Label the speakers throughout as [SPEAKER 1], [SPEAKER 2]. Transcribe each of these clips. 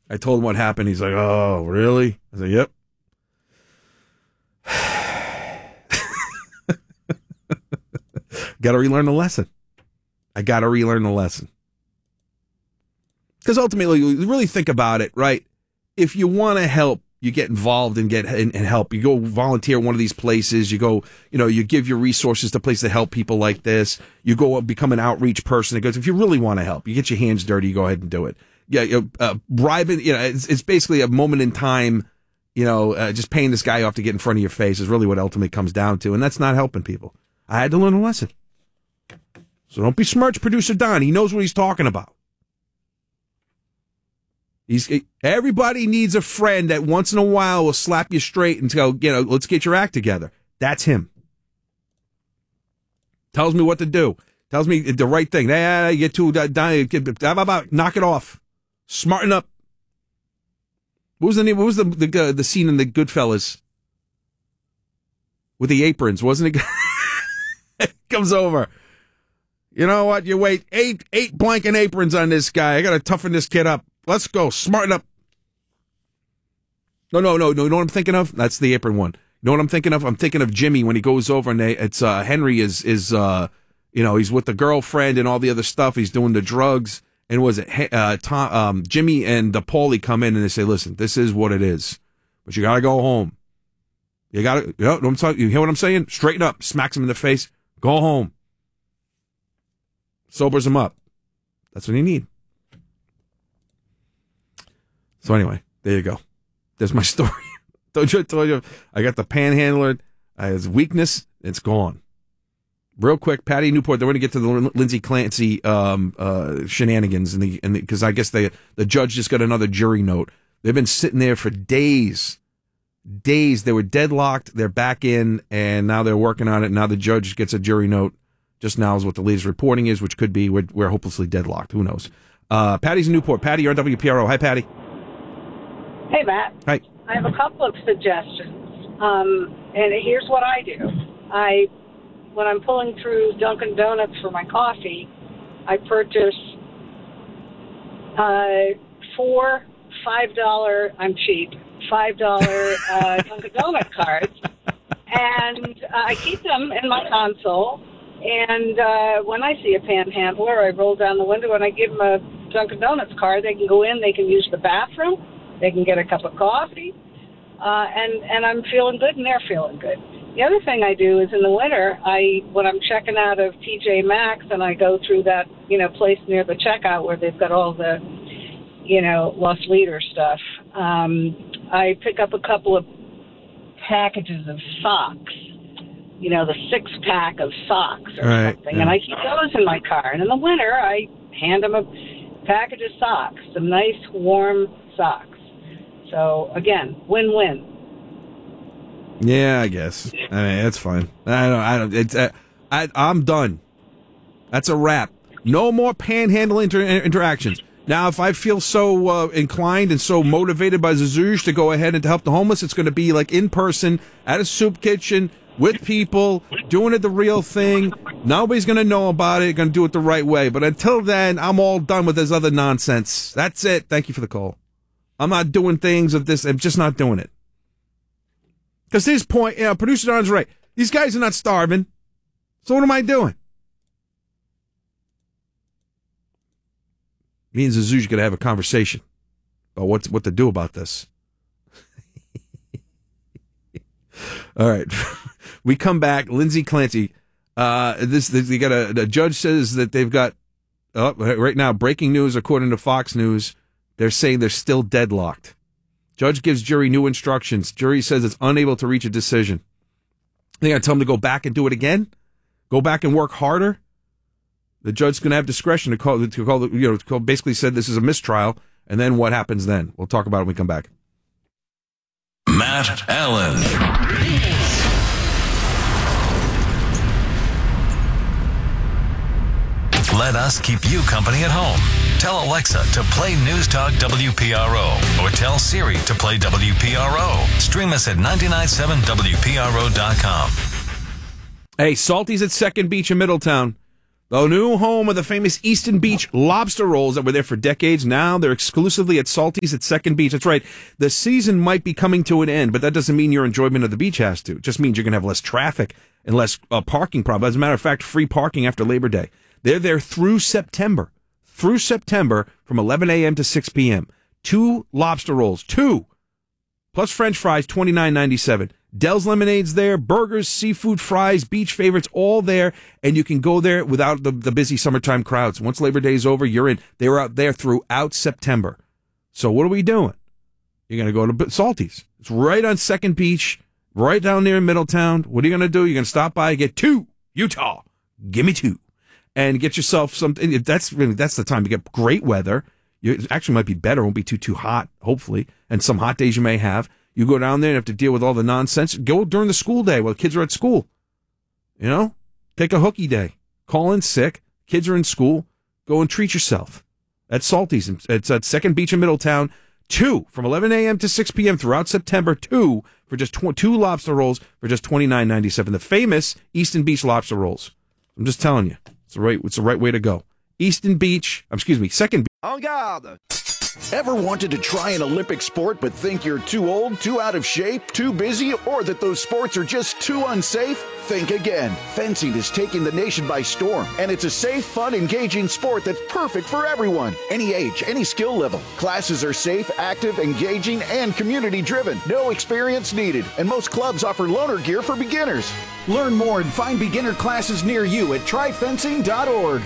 [SPEAKER 1] I told him what happened. He's like, oh, really? I said, yep. Got to relearn the lesson. I got to relearn the lesson. Because ultimately, you really think about it, right? If you want to help, you get involved and help. You go volunteer at one of these places. You go, you give your resources to places to help people like this. You go become an outreach person. It goes, if you really want to help, you get your hands dirty, you go ahead and do it. Yeah, bribing, it's basically a moment in time, just paying this guy off to get in front of your face is really what ultimately comes down to. And that's not helping people. I had to learn a lesson. So don't besmirch producer Don. He knows what he's talking about. Everybody needs a friend that once in a while will slap you straight and go, let's get your act together. That's him. Tells me what to do. Tells me the right thing. You get too knock it off. Smarten up. What was the name? What was the scene in the Goodfellas with the aprons? Wasn't it? It comes over. You know what? You wait eight blanket aprons on this guy. I got to toughen this kid up. Let's go. Smarten up. No. You know what I'm thinking of? That's the apron one. You know what I'm thinking of? I'm thinking of Jimmy when he goes over and it's Henry is he's with the girlfriend and all the other stuff. He's doing the drugs. And was it Jimmy and Paulie come in and they say, listen, this is what it is. But you got to go home. You got to, you hear what I'm saying? Straighten up. Smacks him in the face. Go home. Sobers him up. That's what you need. So anyway, there you go. There's my story. Told you, I got the panhandler. His weakness, it's gone. Real quick, Patty Newport. They're going to get to the Lindsay Clancy shenanigans, because I guess the judge just got another jury note. They've been sitting there for days. They were deadlocked. They're back in, and now they're working on it. Now the judge gets a jury note. Just now is what the latest reporting is, which could be we're hopelessly deadlocked. Who knows? Patty's in Newport. Patty, you're on WPRO. Hi, Patty.
[SPEAKER 2] Hey, Matt.
[SPEAKER 1] Hi.
[SPEAKER 2] I have a couple of suggestions, and here's what I do. When I'm pulling through Dunkin' Donuts for my coffee, I purchase 4 $5, I'm cheap, $5 Dunkin' Donut cards, and I keep them in my console. And when I see a panhandler, I roll down the window and I give them a Dunkin' Donuts card. They can go in, they can use the bathroom, they can get a cup of coffee, and I'm feeling good and they're feeling good. The other thing I do is in the winter, when I'm checking out of TJ Maxx and I go through that, place near the checkout where they've got all the, Lost Leader stuff, I pick up a couple of packages of socks, the 6-pack of socks or something, and I keep those in my car. And in the winter, I hand them a package of socks, some nice warm socks. So again, win-win.
[SPEAKER 1] Yeah, I guess. I mean, that's fine. I'm done. That's a wrap. No more panhandle interactions. Now, if I feel so inclined and so motivated by Zazouge to go ahead and to help the homeless, it's going to be like in person at a soup kitchen with people doing it the real thing. Nobody's going to know about it. Going to do it the right way. But until then, I'm all done with this other nonsense. That's it. Thank you for the call. I'm not doing things of this. I'm just not doing it. Because at this point, producer Don's right. These guys are not starving. So what am I doing? Me and Zazouge got to have a conversation about what to do about this. All right. We come back. Lindsay Clancy. The judge says that they've got, right now, breaking news according to Fox News. They're saying they're still deadlocked. Judge gives jury new instructions. Jury says it's unable to reach a decision. They're going to tell them to go back and do it again? Go back and work harder? The judge's going to have discretion to basically said this is a mistrial, and then what happens then? We'll talk about it when we come back.
[SPEAKER 3] Matt Allen. Let us keep you company at home. Tell Alexa to play News Talk WPRO or tell Siri to play WPRO. Stream us at 997WPRO.com.
[SPEAKER 1] Hey, Salty's at Second Beach in Middletown. The new home of the famous Easton Beach lobster rolls that were there for decades. Now they're exclusively at Salty's at Second Beach. That's right. The season might be coming to an end, but that doesn't mean your enjoyment of the beach has to. It just means you're going to have less traffic and less parking problems. As a matter of fact, free parking after Labor Day. They're there through September. Through September from 11 a.m. to 6 p.m. 2 lobster rolls. 2. Plus French fries, $29.97. Dell's Lemonade's there, burgers, seafood, fries, beach favorites, all there, and you can go there without the busy summertime crowds. Once Labor Day is over, you're in. They were out there throughout September. So what are we doing? You're going to go to Salty's. It's right on Second Beach, right down there in Middletown. What are you going to do? You're going to stop by, get 2, Utah. Give me 2. And get yourself something. That's the time to get great weather. It actually might be better. It won't be too hot, hopefully. And some hot days you may have. You go down there and have to deal with all the nonsense. Go during the school day while the kids are at school. You know? Take a hooky day. Call in sick. Kids are in school. Go and treat yourself. At Salty's. It's at Second Beach in Middletown. 2 from 11 a.m. to 6 p.m. throughout September. 2 for just 2 lobster rolls for just $29.97. The famous Easton Beach lobster rolls. I'm just telling you. It's the right way to go. Second Beach.
[SPEAKER 4] En garde! Ever wanted to try an Olympic sport but think you're too old, too out of shape, too busy, or that those sports are just too unsafe? Think again. Fencing is taking the nation by storm, and it's a safe, fun, engaging sport that's perfect for everyone. Any age, any skill level. Classes are safe, active, engaging, and community-driven. No experience needed, and most clubs offer loaner gear for beginners. Learn more and find beginner classes near you at tryfencing.org.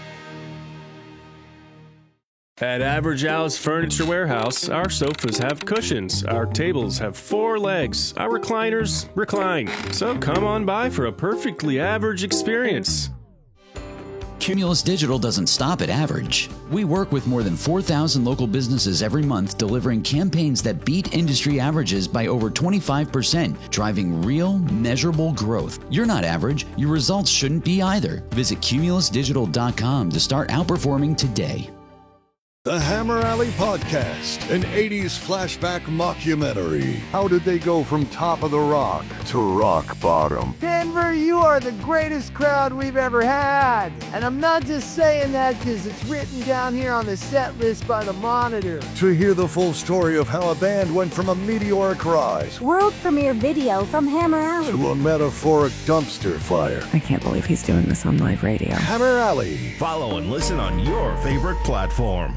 [SPEAKER 5] At Average Al's Furniture Warehouse, our sofas have cushions, our tables have 4 legs, our recliners recline. So come on by for a perfectly average experience.
[SPEAKER 6] Cumulus Digital doesn't stop at average. We work with more than 4,000 local businesses every month, delivering campaigns that beat industry averages by over 25%, driving real, measurable growth. You're not average. Your results shouldn't be either. Visit cumulusdigital.com to start outperforming today.
[SPEAKER 7] The Hammer Alley Podcast, an 80s flashback mockumentary. How did they go from top of the rock to rock bottom?
[SPEAKER 8] Denver, you are the greatest crowd we've ever had. And I'm not just saying that because it's written down here on the set list by the Monitor.
[SPEAKER 7] To hear the full story of how a band went from a meteoric rise,
[SPEAKER 9] world premiere video from Hammer Alley,
[SPEAKER 7] to a metaphoric dumpster fire.
[SPEAKER 10] I can't believe he's doing this on live radio.
[SPEAKER 7] Hammer Alley.
[SPEAKER 11] Follow and listen on your favorite platform.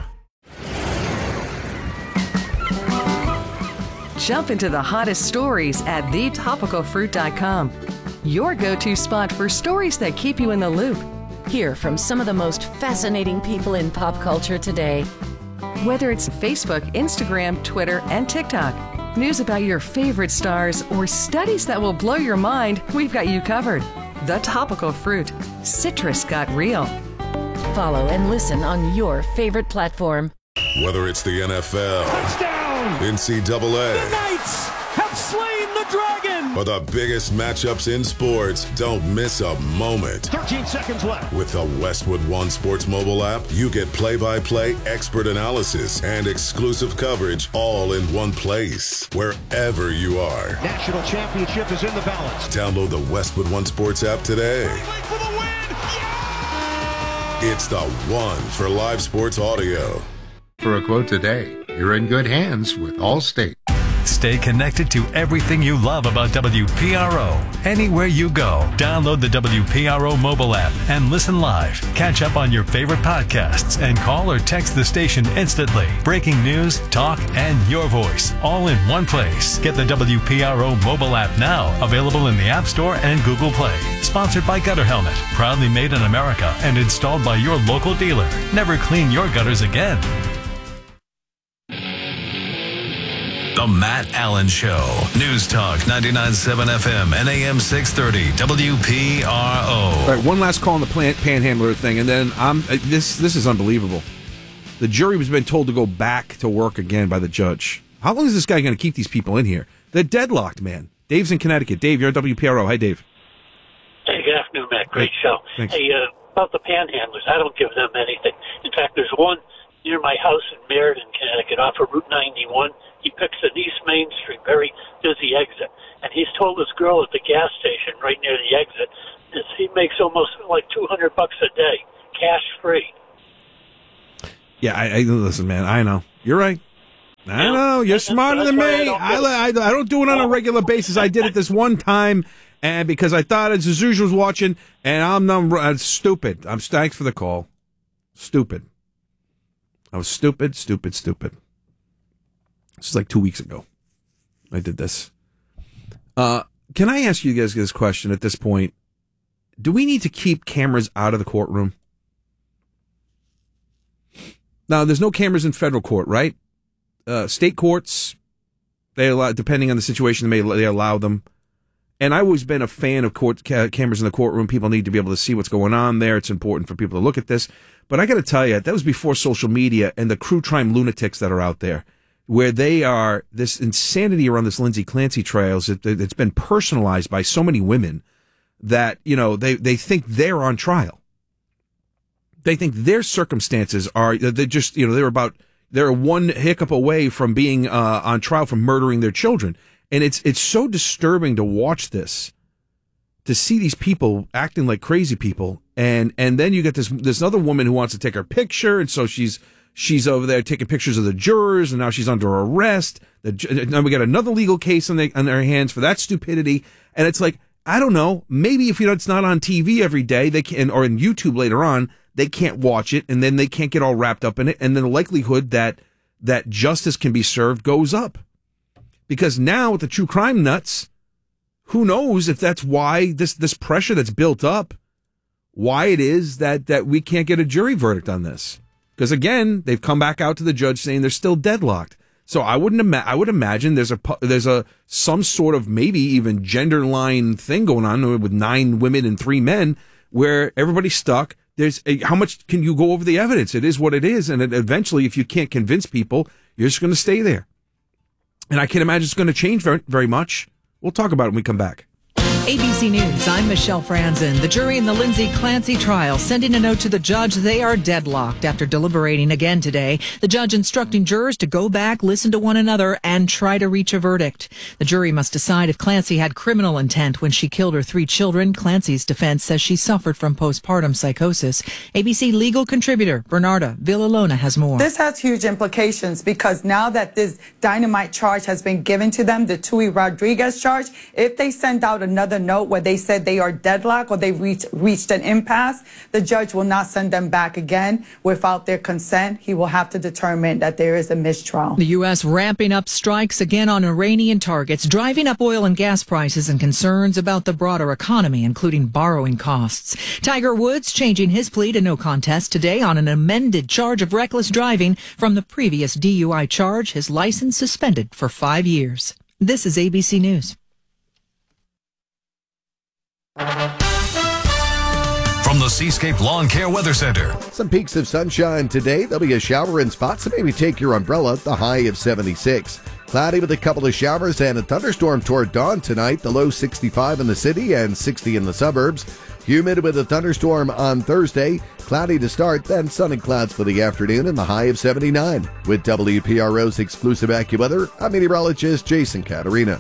[SPEAKER 12] Jump into the hottest stories at thetopicalfruit.com. Your go-to spot for stories that keep you in the loop.
[SPEAKER 13] Hear from some of the most fascinating people in pop culture today.
[SPEAKER 12] Whether it's Facebook, Instagram, Twitter, and TikTok, news about your favorite stars, or studies that will blow your mind, we've got you covered. The Topical Fruit. Citrus got real.
[SPEAKER 13] Follow and listen on your favorite platform.
[SPEAKER 14] Whether it's the NFL,
[SPEAKER 15] touchdown,
[SPEAKER 14] NCAA,
[SPEAKER 15] the Knights have slain the dragon,
[SPEAKER 14] or the biggest matchups in sports, don't miss a moment.
[SPEAKER 15] 13 seconds left.
[SPEAKER 14] With the Westwood One Sports mobile app, you get play-by-play expert analysis and exclusive coverage all in one place, wherever you are.
[SPEAKER 15] National championship is in the balance.
[SPEAKER 14] Download the Westwood One Sports app today.
[SPEAKER 15] For the win. Yeah!
[SPEAKER 14] It's the one for live sports audio.
[SPEAKER 16] For a quote today, you're in good hands with Allstate.
[SPEAKER 3] Stay connected to everything you love about WPRO. Anywhere you go, download the WPRO mobile app and listen live. Catch up on your favorite podcasts and call or text the station instantly. Breaking news, talk, and your voice, all in one place. Get the WPRO mobile app now, available in the App Store and Google Play. Sponsored by Gutter Helmet, proudly made in America and installed by your local dealer. Never clean your gutters again. The Matt Allen Show. News Talk 99.7 FM and AM 630 WPRO.
[SPEAKER 1] All right, one last call on the panhandler thing, and then this is unbelievable. The jury has been told to go back to work again by the judge. How long is this guy going to keep these people in here? They're deadlocked, man. Dave's in Connecticut. Dave, you're at WPRO. Hi, Dave.
[SPEAKER 17] Hey, good afternoon, Matt. Great show.
[SPEAKER 1] Thanks.
[SPEAKER 17] Hey, about the panhandlers, I don't give them anything. In fact, there's one near my house in Meriden, Connecticut, off of Route 91. He picks an East Main Street, very busy exit, and he's told this girl at the gas station right near the exit he makes almost like $200 a day, cash free.
[SPEAKER 1] Yeah, I listen, man. I know you're right. I know you're smarter than me. I don't do it on a regular basis. I did it this one time, and because I thought Zuzu was watching, and I'm stupid. Thanks for the call. Stupid. I was stupid. This is like 2 weeks ago. I did this. Can I ask you guys this question at this point? Do we need to keep cameras out of the courtroom? Now, there's no cameras in federal court, right? State courts, they allow, depending on the situation, they allow them. And I've always been a fan of cameras in the courtroom. People need to be able to see what's going on there. It's important for people to look at this. But I got to tell you, that was before social media and the true crime lunatics that are out there, where they are, this insanity around this Lindsay Clancy trials, it's been personalized by so many women that, they think they're on trial. They think their circumstances are, they're one hiccup away from being on trial for murdering their children. And it's so disturbing to watch this, to see these people acting like crazy people. And then you get this other woman who wants to take her picture. And so she's over there taking pictures of the jurors, and now she's under arrest. Now we got another legal case on their hands for that stupidity. And it's like, I don't know, maybe if it's not on TV every day, they can, or in YouTube later on, they can't watch it, and then they can't get all wrapped up in it, and then the likelihood that justice can be served goes up. Because now with the true crime nuts, who knows if that's why this pressure that's built up, why it is that we can't get a jury verdict on this. Because again, they've come back out to the judge saying they're still deadlocked. So I would imagine there's some sort of maybe even gender line thing going on with 9 women and 3 men where everybody's stuck. How much can you go over the evidence? It is what it is. And eventually, if you can't convince people, you're just going to stay there. And I can't imagine it's going to change very, very much. We'll talk about it when we come back.
[SPEAKER 18] ABC News, I'm Michelle Franzen. The jury in the Lindsay Clancy trial sending a note to the judge. They are deadlocked after deliberating again today. The judge instructing jurors to go back, listen to one another, and try to reach a verdict. The jury must decide if Clancy had criminal intent when she killed her 3 children. Clancy's defense says she suffered from postpartum psychosis. ABC legal contributor Bernarda Villalona has more.
[SPEAKER 19] This has huge implications because now that this dynamite charge has been given to them, the Tui Rodriguez charge, if they send out another note where they said they are deadlocked or they've reached an impasse, the judge will not send them back again without their consent. He will have to determine that there is a mistrial.
[SPEAKER 18] The U.S. ramping up strikes again on Iranian targets, driving up oil and gas prices and concerns about the broader economy, including borrowing costs. Tiger Woods changing his plea to no contest today on an amended charge of reckless driving from the previous DUI charge, his license suspended for 5 years. This is ABC News.
[SPEAKER 3] From the Seascape Lawn Care Weather Center.
[SPEAKER 20] Some peaks of sunshine today. There'll be a shower in spots, so maybe take your umbrella. The high of 76. Cloudy with a couple of showers and a thunderstorm toward dawn tonight. The low 65 in the city and 60 in the suburbs. Humid with a thunderstorm on Thursday. Cloudy to start, then sunny clouds for the afternoon and the high of 79. With WPRO's exclusive AccuWeather, I'm meteorologist Jason Caterina.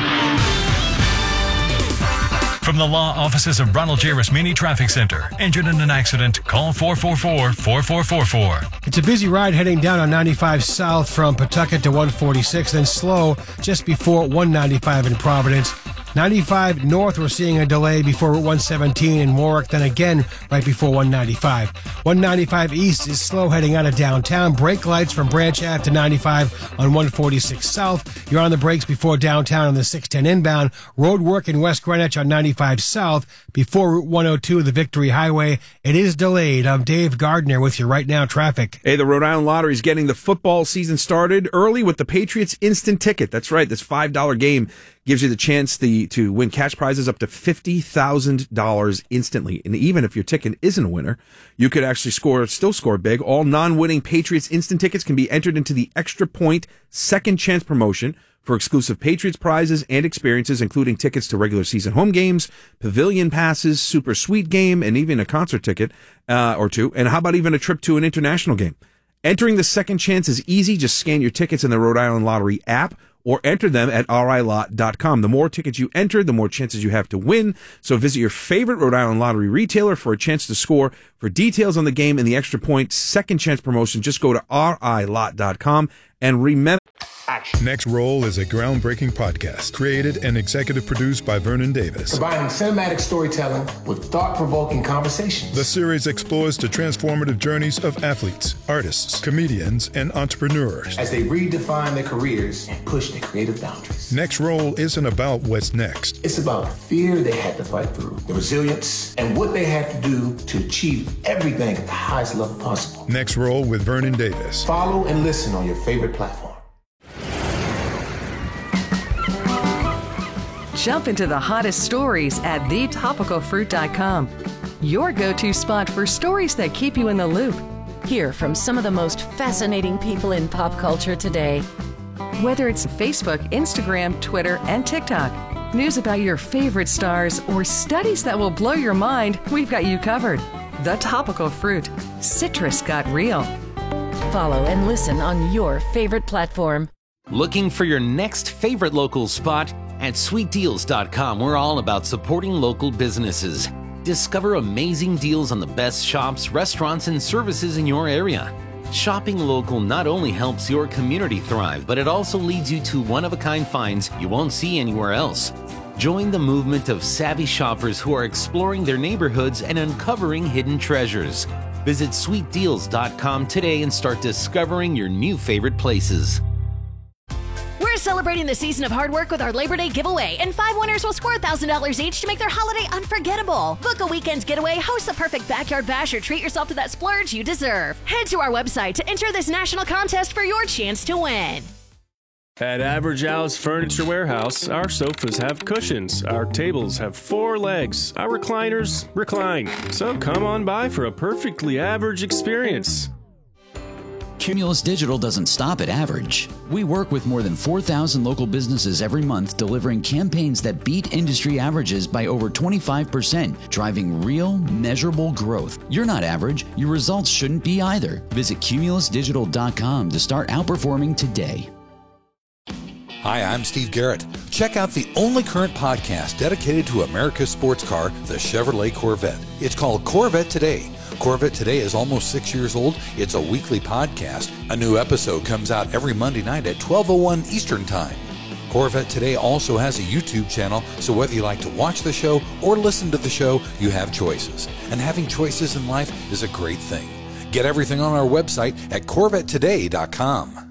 [SPEAKER 3] From the law offices of Ronald J. Rasmini Traffic Center. Injured in an accident? Call 444-4444.
[SPEAKER 21] It's a busy ride heading down on 95 south from Pawtucket to 146, then slow just before 195 in Providence. 95 north, we're seeing a delay before Route 117 in Warwick, then again right before 195. 195 east is slow heading out of downtown. Brake lights from Branch Ave to 95 on 146 south. You're on the brakes before downtown on the 610 inbound. Road work in West Greenwich on 95 south before Route 102, the Victory Highway. It is delayed. I'm Dave Gardner with you right now. Traffic.
[SPEAKER 1] Hey, the Rhode Island Lottery is getting the football season started early with the Patriots Instant Ticket. That's right. This $5 game gives you the chance to win cash prizes up to $50,000 instantly. And even if your ticket isn't a winner, you could actually still score big. All non-winning Patriots Instant Tickets can be entered into the Extra Point Second Chance promotion for exclusive Patriots prizes and experiences, including tickets to regular season home games, pavilion passes, super sweet game, and even a concert ticket or two. And how about even a trip to an international game? Entering the Second Chance is easy. Just scan your tickets in the Rhode Island Lottery app or enter them at RILot.com. The more tickets you enter, the more chances you have to win. So visit your favorite Rhode Island Lottery retailer for a chance to score. For details on the game and the extra point second chance promotion, just go to RILot.com and remember.
[SPEAKER 2] Next Roll is a groundbreaking podcast created and executive produced by Vernon Davis.
[SPEAKER 22] Combining cinematic storytelling with thought-provoking conversations.
[SPEAKER 2] The series explores the transformative journeys of athletes, artists, comedians, and entrepreneurs
[SPEAKER 22] as they redefine their careers and push their creative boundaries.
[SPEAKER 2] Next Roll isn't about what's next.
[SPEAKER 22] It's about the fear they had to fight through, the resilience, and what they had to do to achieve everything at the highest level possible.
[SPEAKER 2] Next Roll with Vernon Davis.
[SPEAKER 22] Follow and listen on your favorite platform.
[SPEAKER 12] Jump into the hottest stories at thetopicalfruit.com. Your go-to spot for stories that keep you in the loop.
[SPEAKER 13] Hear from some of the most fascinating people in pop culture today.
[SPEAKER 12] Whether it's Facebook, Instagram, Twitter, and TikTok, news about your favorite stars, or studies that will blow your mind, we've got you covered. The Topical Fruit. Citrus got real.
[SPEAKER 13] Follow and listen on your favorite platform.
[SPEAKER 23] Looking for your next favorite local spot? At sweetdeals.com, we're all about supporting local businesses. Discover amazing deals on the best shops, restaurants, and services in your area. Shopping local not only helps your community thrive, but it also leads you to one-of-a-kind finds you won't see anywhere else. Join the movement of savvy shoppers who are exploring their neighborhoods and uncovering hidden treasures. Visit sweetdeals.com today and start discovering your new favorite places.
[SPEAKER 24] We're celebrating the season of hard work with our Labor Day giveaway, and 5 winners will score $1,000 each to make their holiday unforgettable. Book a weekend getaway, host the perfect backyard bash, or treat yourself to that splurge you deserve. Head to our website to enter this national contest for your chance to win.
[SPEAKER 5] At Average Al's Furniture Warehouse, our sofas have cushions, our tables have 4 legs, our recliners recline. So come on by for a perfectly average experience.
[SPEAKER 6] Cumulus Digital doesn't stop at average. We work with more than 4,000 local businesses every month, delivering campaigns that beat industry averages by over 25%, driving real, measurable growth. You're not average. Your results shouldn't be either. Visit cumulusdigital.com to start outperforming today.
[SPEAKER 25] Hi, I'm Steve Garrett. Check out the only current podcast dedicated to America's sports car, the Chevrolet Corvette. It's called Corvette Today. Corvette Today is almost 6 years old. It's a weekly podcast. A new episode comes out every Monday night at 12:01 Eastern Time. Corvette Today also has a YouTube channel, so whether you like to watch the show or listen to the show, you have choices. And having choices in life is a great thing. Get everything on our website at CorvetteToday.com.